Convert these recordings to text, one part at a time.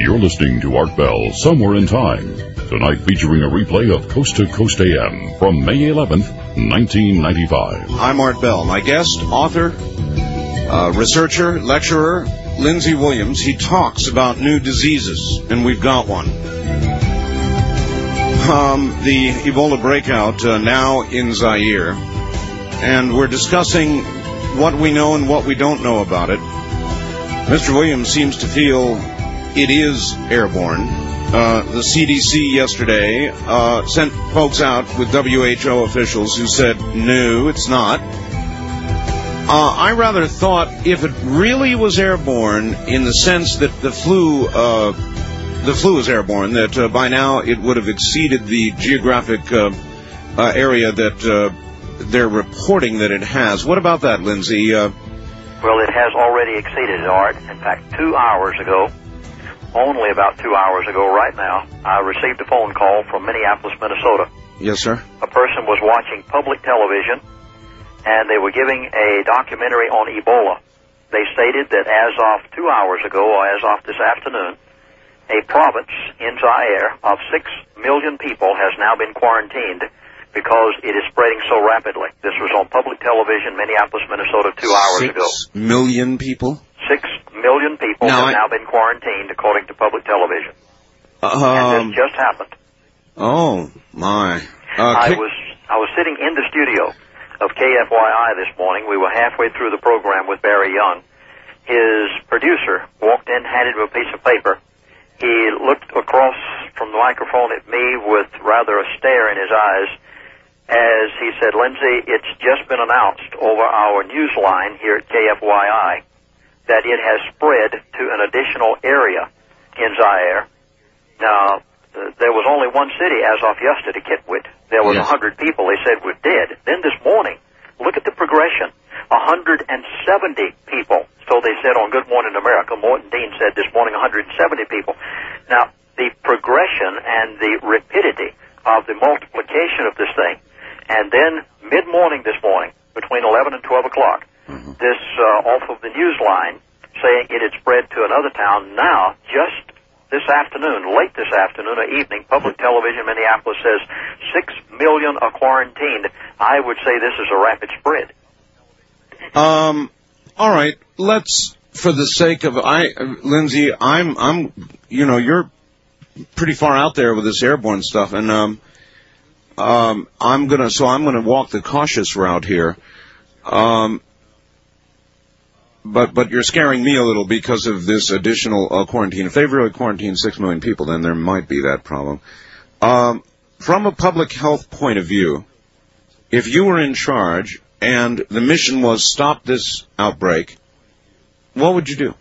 You're listening to Art Bell, Somewhere in Time. Tonight featuring a replay of Coast to Coast AM from May 11th, 1995. I'm Art Bell. My guest, author, researcher, lecturer, Lindsey Williams. He talks about new diseases, and we've got one. The Ebola breakout now in Zaire, and we're discussing what we know and what we don't know about it. Mr. Williams seems to feel it is airborne. The CDC yesterday sent folks out with WHO officials who said, no, it's not. I rather thought if it really was airborne in the sense that the flu is airborne, that by now it would have exceeded the geographic area that they're reporting that it has. What about that, Lindsey? Well, it has already exceeded it, Art. In fact, 2 hours ago, only about 2 hours ago right now, I received a phone call from Minneapolis, Minnesota. Yes, sir. A person was watching public television, and they were giving a documentary on Ebola. They stated that as of 2 hours ago, or as of this afternoon, a province in Zaire of 6 million people has now been quarantined because it is spreading so rapidly. This was on public television, Minneapolis, Minnesota, 2 hours ago. 6 million people? 6 million people have now been quarantined, according to public television. And this just happened. Oh, my. I was sitting in the studio of KFYI this morning. We were halfway through the program with Barry Young. His producer walked in, handed him a piece of paper. He looked across from the microphone at me with rather a stare in his eyes as he said, Lindsey, it's just been announced over our news line here at KFYI that it has spread to an additional area in Zaire. Now, there was only one city as of yesterday, Kitwit. There was 100 people they said were dead. Then this morning, look at the progression. 170 people. So they said on Good Morning America. Morton Dean said this morning 170 people. Now, the progression and the rapidity of the multiplication of this thing, and then mid-morning this morning, between 11 and 12 o'clock, this off of the news line saying it had spread to another town. Now, just this afternoon, late this afternoon or evening, public television Minneapolis says 6 million are quarantined. I would say this is a rapid spread. All right. Let's, for the sake of, Lindsey, I'm, you're pretty far out there with this airborne stuff, and I'm gonna walk the cautious route here. But you're scaring me a little because of this additional quarantine. If they've really quarantined 6 million people, then there might be that problem. From a public health point of view, if you were in charge and the mission was stop this outbreak, what would you do?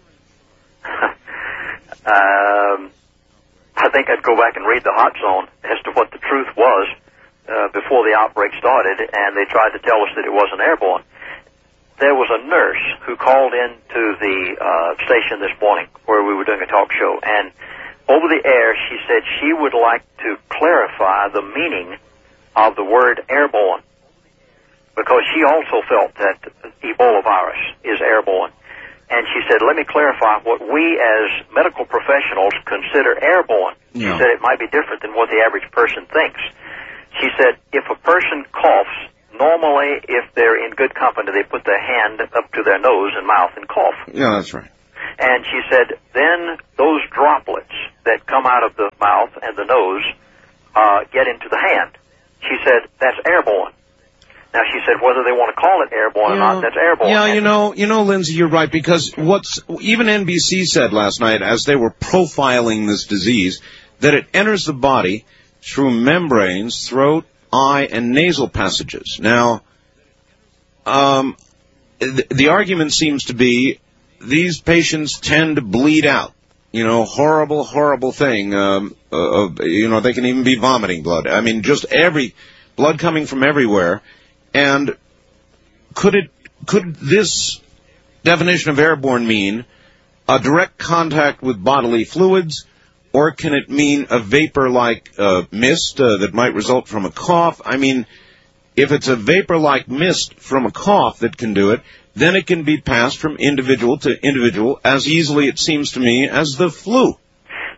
I think I'd go back and read the hot zone as to what the truth was before the outbreak started, and they tried to tell us that it wasn't airborne. There was a nurse who called in to the station this morning where we were doing a talk show, and over the air she said she would like to clarify the meaning of the word airborne, because she also felt that Ebola virus is airborne. And she said, let me clarify what we as medical professionals consider airborne. She said it might be different than what the average person thinks. She said if a person coughs, normally if they're in good company, they put their hand up to their nose and mouth and cough. Yeah, that's right. And she said then those droplets that come out of the mouth and the nose get into the hand. She said that's airborne. Now, she said whether they want to call it airborne or not, that's airborne. Yeah, you know, Lindsey, you're right, because even NBC said last night as they were profiling this disease, that it enters the body through membranes, throat, eye, and nasal passages. Now, the argument seems to be these patients tend to bleed out. Horrible, horrible thing. They can even be vomiting blood. I mean, just blood coming from everywhere. And could this definition of airborne mean a direct contact with bodily fluids, or can it mean a vapor-like mist that might result from a cough? I mean, if it's a vapor-like mist from a cough that can do it, then it can be passed from individual to individual as easily, it seems to me, as the flu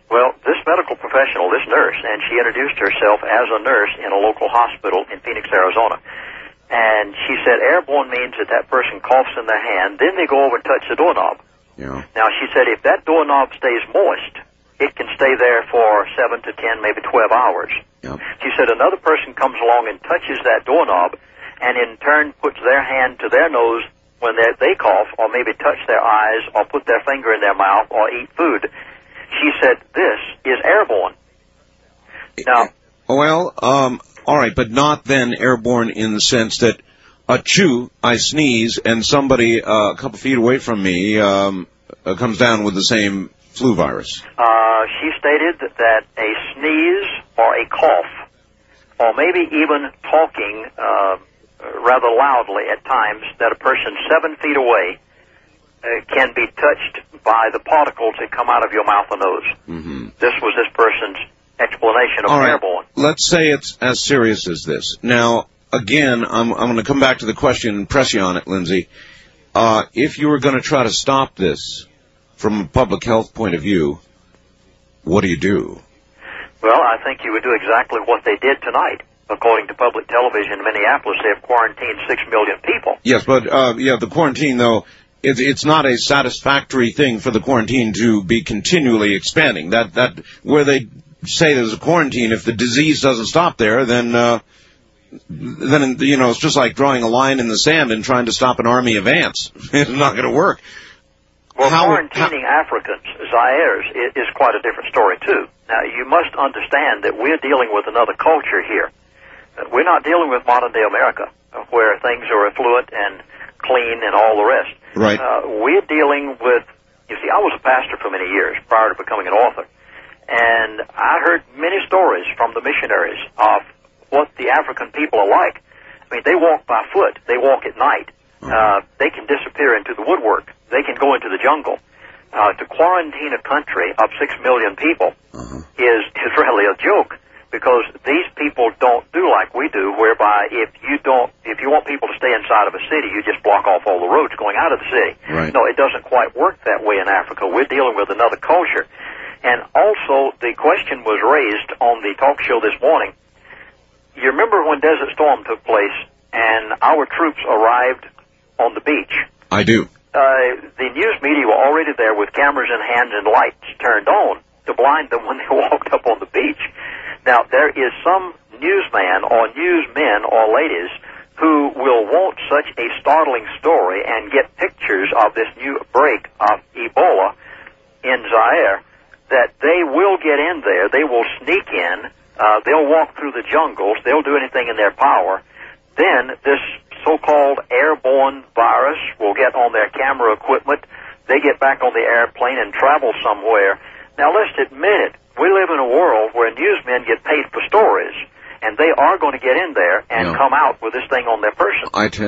Well, this medical professional, this nurse, and she introduced herself as a nurse in a local hospital in Phoenix, Arizona. And she said airborne means that person coughs in their hand, then they go over and touch the doorknob. Yeah. Now, she said if that doorknob stays moist, it can stay there for 7 to 10, maybe 12 hours. Yep. She said another person comes along and touches that doorknob and in turn puts their hand to their nose when they cough, or maybe touch their eyes, or put their finger in their mouth, or eat food. She said this is airborne. Now, well, all right, but not then airborne in the sense that I sneeze, and somebody a couple feet away from me comes down with the same flu virus. She stated that a sneeze or a cough, or maybe even talking rather loudly at times, that a person 7 feet away can be touched by the particles that come out of your mouth and nose. Mm-hmm. This was this person's explanation of airborne. Let's say it's as serious as this. Now, again, I'm going to come back to the question and press you on it, Lindsay. If you were going to try to stop this from a public health point of view, what do you do? Well, I think you would do exactly what they did tonight. According to public television in Minneapolis, they have quarantined 6 million people. Yes, but the quarantine, though, it's not a satisfactory thing for the quarantine to be continually expanding. That where they say there's a quarantine, if the disease doesn't stop there, then it's just like drawing a line in the sand and trying to stop an army of ants. It's not going to work. Well, quarantining Africans, Zaires, is quite a different story, too. Now, you must understand that we're dealing with another culture here. We're not dealing with modern-day America, where things are affluent and clean and all the rest. Right. We're dealing with, you see, I was a pastor for many years prior to becoming an author, and I heard many stories from the missionaries of what the African people are like. I mean, they walk by foot. They walk at night. They can disappear into the woodwork. They can go into the jungle. To quarantine a country of 6 million people is really a joke, because these people don't do like we do, whereby if you want people to stay inside of a city, you just block off all the roads going out of the city. Right. No, it doesn't quite work that way in Africa. We're dealing with another culture. And also, the question was raised on the talk show this morning. You remember when Desert Storm took place and our troops arrived on the beach? I do. The news media were already there with cameras in hand and lights turned on to blind them when they walked up on the beach. Now, there is some newsman or newsmen or ladies who will want such a startling story and get pictures of this new break of Ebola in Zaire that they will get in there. They will sneak in. They'll walk through the jungles. They'll do anything in their power. Then this so-called airborne virus will get on their camera equipment. They get back on the airplane and travel somewhere. Now, let's admit it. We live in a world where newsmen get paid for stories, and they are going to get in there and come out with this thing on their person.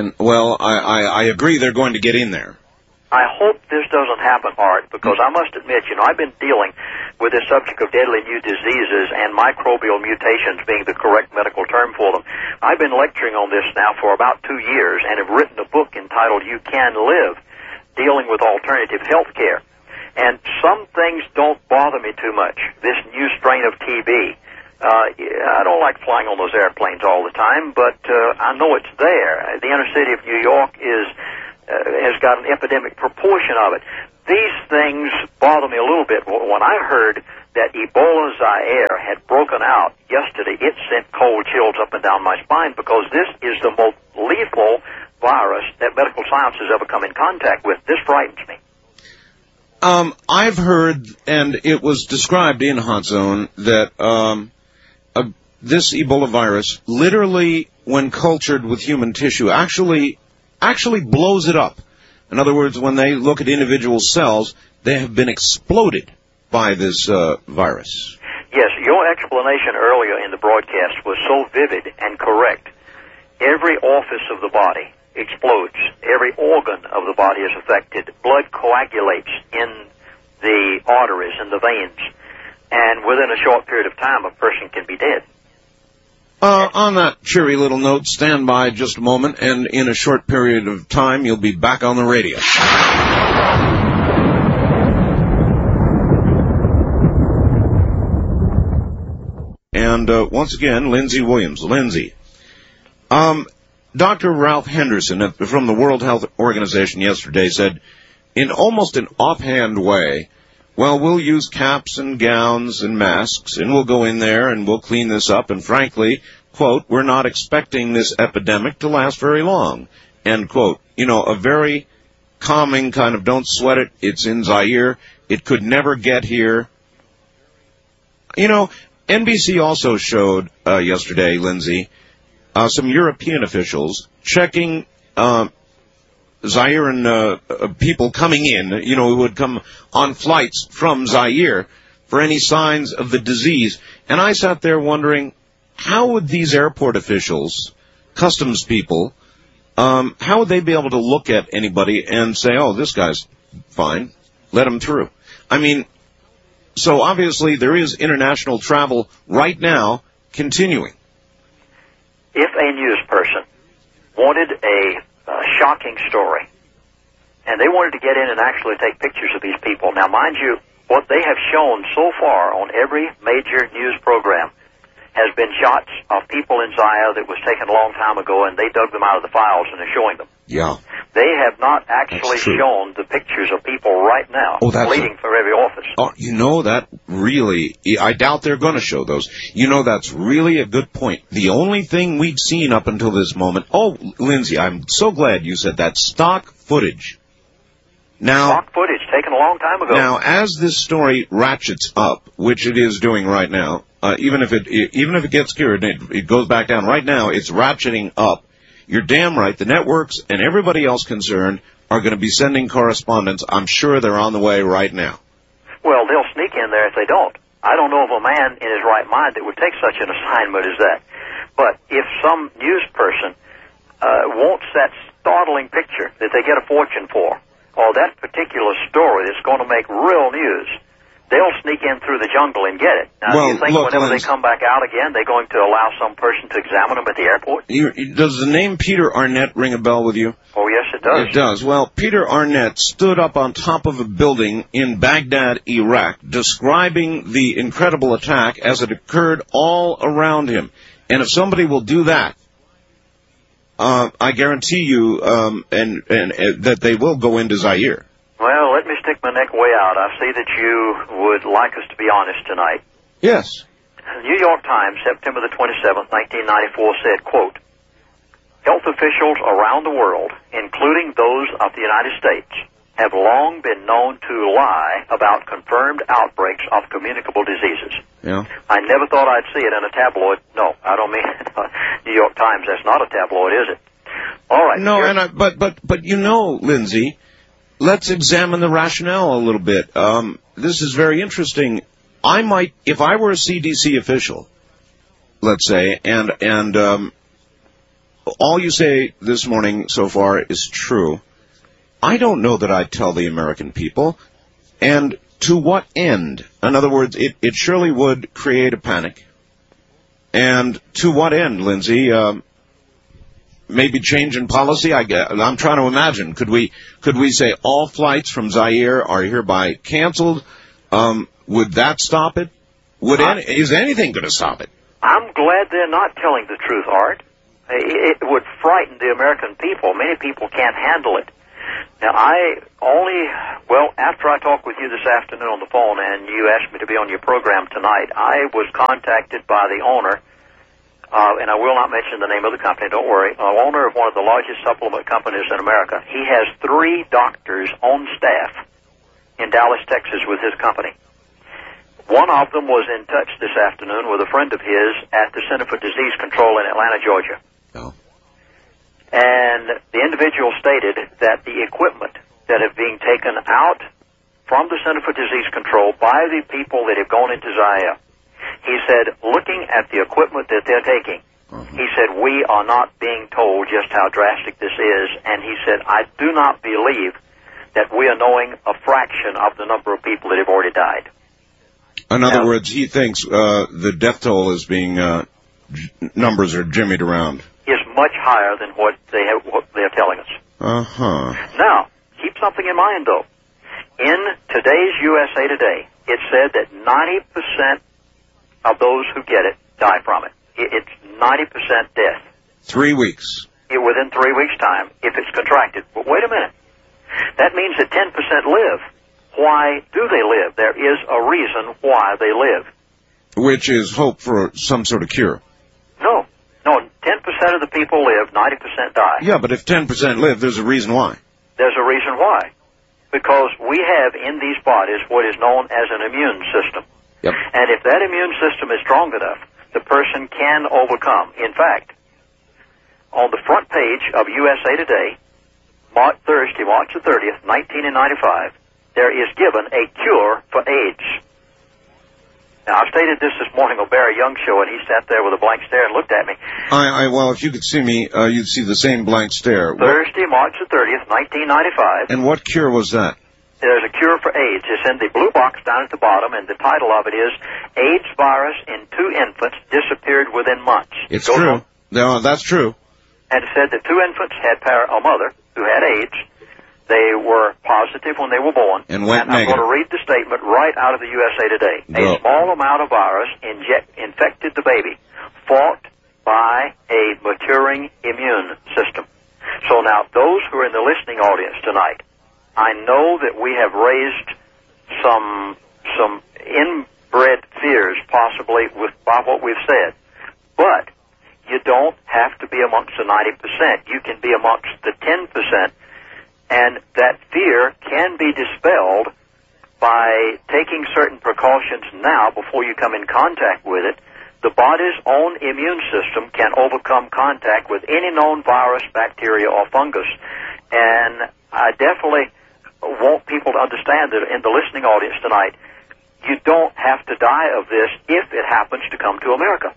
I agree they're going to get in there. I hope this doesn't happen, Art, because I must admit, I've been dealing with this subject of deadly new diseases and microbial mutations being the correct medical term for them. I've been lecturing on this now for about 2 years and have written a book entitled You Can Live, dealing with alternative health care. And some things don't bother me too much. This new strain of TB. I don't like flying on those airplanes all the time, but I know it's there. The inner city of New York has got an epidemic proportion of it. These things bother me a little bit. When I heard that Ebola Zaire had broken out yesterday, it sent cold chills up and down my spine, because this is the most lethal virus that medical science has ever come in contact with. This frightens me. I've heard, and it was described in Hot Zone, that this Ebola virus, literally, when cultured with human tissue, actually blows it up. In other words, when they look at individual cells, they have been exploded by this virus. Yes, your explanation earlier in the broadcast was so vivid and correct. Every orifice of the body explodes. Every organ of the body is affected. Blood coagulates in the arteries and the veins. And within a short period of time, a person can be dead. On that cheery little note, stand by just a moment, and in a short period of time, you'll be back on the radio. And once again, Lindsey Williams. Lindsey. Dr. Ralph Henderson from the World Health Organization yesterday said, in almost an offhand way, well, we'll use caps and gowns and masks, and we'll go in there and we'll clean this up, and frankly, quote, we're not expecting this epidemic to last very long, end quote. You know, a very calming kind of, don't sweat it, it's in Zaire, it could never get here. You know, NBC also showed yesterday, Lindsay, some European officials checking Zaire and people coming in, you know, who would come on flights from Zaire for any signs of the disease. And I sat there wondering, how would these airport officials, customs people, how would they be able to look at anybody and say, oh, this guy's fine, let him through? I mean, so obviously there is international travel right now continuing. If a news person wanted a shocking story, and they wanted to get in and actually take pictures of these people. Now, mind you, what they have shown so far on every major news program has been shots of people in Zaire that was taken a long time ago, and they dug them out of the files and are showing them. Yeah. They have not actually shown the pictures of people right now waiting for every office. Oh, you know, that really, I doubt they're going to show those. You know, that's really a good point. The only thing we'd seen up until this moment, oh, Lindsay, I'm so glad you said that, stock footage. Now, stock footage taken a long time ago. Now, as this story ratchets up, which it is doing right now, even if it gets cured, it goes back down. Right now, it's ratcheting up. You're damn right. The networks and everybody else concerned are going to be sending correspondents. I'm sure they're on the way right now. Well, they'll sneak in there if they don't. I don't know of a man in his right mind that would take such an assignment as that. But if some news person wants that startling picture that they get a fortune for, or that particular story that's going to make real news, they'll sneak in through the jungle and get it. Now, do you think whenever they come back out again, they're going to allow some person to examine them at the airport? Does the name Peter Arnett ring a bell with you? Oh, yes, it does. It does. Well, Peter Arnett stood up on top of a building in Baghdad, Iraq, describing the incredible attack as it occurred all around him. And if somebody will do that, I guarantee you that they will go into Zaire. Well, let me stick my neck way out. I see that you would like us to be honest tonight. Yes. The New York Times, September the 27th, 1994, said, quote, health officials around the world, including those of the United States, have long been known to lie about confirmed outbreaks of communicable diseases. Yeah. I never thought I'd see it in a tabloid. No, I don't mean New York Times. That's not a tabloid, is it? All right. No, but you know, Lindsay, let's examine the rationale a little bit. This is very interesting. I might, if I were a CDC official, let's say, and all you say this morning so far is true, I don't know that I'd tell the American people. And to what end? In other words, it surely would create a panic. And to what end, Lindsay? Maybe change in policy? I'm trying to imagine. Could we say all flights from Zaire are hereby canceled? Would that stop it? Is anything going to stop it? I'm glad they're not telling the truth, Art. It would frighten the American people. Many people can't handle it. Now, after I talked with you this afternoon on the phone and you asked me to be on your program tonight, I was contacted by the owner, and I will not mention the name of the company, don't worry, owner of one of the largest supplement companies in America. He has 3 doctors on staff in Dallas, Texas with his company. One of them was in touch this afternoon with a friend of his at the Center for Disease Control in Atlanta, Georgia. Oh. And the individual stated that the equipment that is being taken out from the Center for Disease Control by the people that have gone into Zaire, he said, looking at the equipment that they're taking, he said, we are not being told just how drastic this is, and he said, I do not believe that we are knowing a fraction of the number of people that have already died. In other words, he thinks the death toll is being, numbers are jimmied around. Is much higher than what they're telling us. Uh-huh. Now, keep something in mind, though. In today's USA Today, it said that 90% of those who get it die from it. It's 90% death. 3 weeks. Within 3 weeks' time, if it's contracted. But wait a minute. That means that 10% live. Why do they live? There is a reason why they live. Which is hope for some sort of cure. No, 10% of the people live, 90% die. Yeah, but if 10% live, there's a reason why. There's a reason why. Because we have in these bodies what is known as an immune system. Yep. And if that immune system is strong enough, the person can overcome. In fact, on the front page of USA Today, Thursday, March the 30th, 1995, there is given a cure for AIDS. Now, I stated this morning on Barry Young's show, and he sat there with a blank stare and looked at me. Well, if you could see me, you'd see the same blank stare. Thursday, March the 30th, 1995. And what cure was that? There's a cure for AIDS. It's in the blue box down at the bottom, and the title of it is AIDS virus in 2 infants disappeared within months. It's true. No, that's true. And it said that 2 infants had a mother who had AIDS. They were positive when they were born. And went I'm negative. going to read the statement right out of the USA Today. Go. A small amount of virus infected the baby, fought by a maturing immune system. So now, those who are in the listening audience tonight, I know that we have raised some inbred fears, possibly, by what we've said. But you don't have to be amongst the 90%. You can be amongst the 10%. And that fear can be dispelled by taking certain precautions now before you come in contact with it. The body's own immune system can overcome contact with any known virus, bacteria, or fungus. And I definitely want people to understand that in the listening audience tonight, you don't have to die of this if it happens to come to America.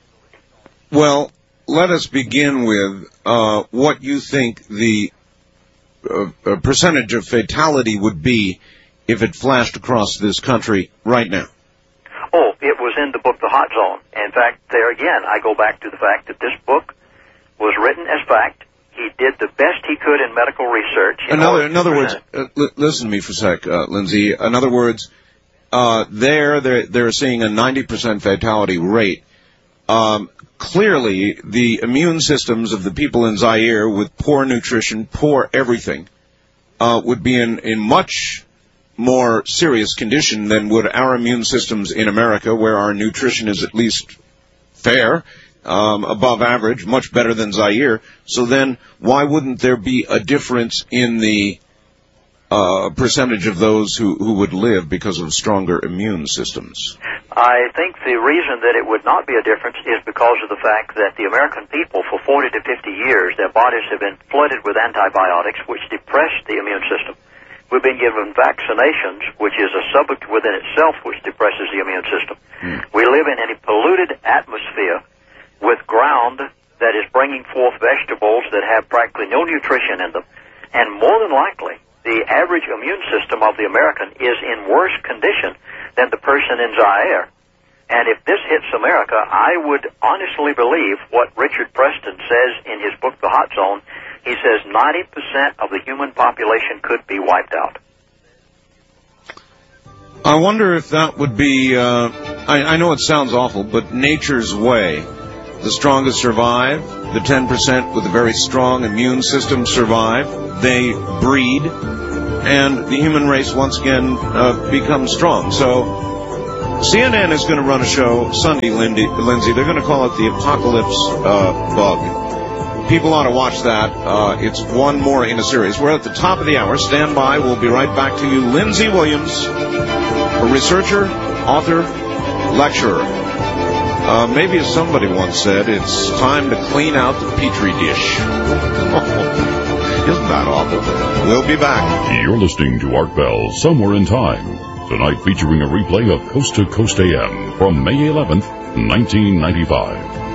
Well, let us begin with what you think the percentage of fatality would be if it flashed across this country right now. Oh, it was in the book, The Hot Zone. In fact, there again, I go back to the fact that this book was written as fact. He did the best he could in medical research. In other words, listen to me for a sec, Lindsay. In other words, they're seeing a 90% fatality rate. Clearly, the immune systems of the people in Zaire with poor nutrition, poor everything, would be in much more serious condition than would our immune systems in America, where our nutrition is at least fair, above average, much better than Zaire. So then, why wouldn't there be a difference in the percentage of those who would live because of stronger immune systems? I think the reason that it would not be a difference is because of the fact that the American people, for 40 to 50 years, their bodies have been flooded with antibiotics, which depress the immune system. We've been given vaccinations, which is a subject within itself which depresses the immune system. We live in a polluted atmosphere with ground that is bringing forth vegetables that have practically no nutrition in them. And more than likely, the average immune system of the American is in worse condition than the person in Zaire. And if this hits America, I would honestly believe what Richard Preston says in his book, The Hot Zone. He says 90% of the human population could be wiped out. I wonder if that would be, I know it sounds awful, but nature's way. The strongest survive. The 10% with a very strong immune system survive. They breed. And the human race once again becomes strong. So CNN is going to run a show Sunday, Lindsay. They're going to call it the Apocalypse Bug. People ought to watch that. It's one more in a series. We're at the top of the hour. Stand by. We'll be right back to you. Lindsay Williams, a researcher, author, lecturer. Maybe as somebody once said, it's time to clean out the Petri dish. Isn't that awful? We'll be back. You're listening to Art Bell, Somewhere in Time. Tonight featuring a replay of Coast to Coast AM from May 11th, 1995.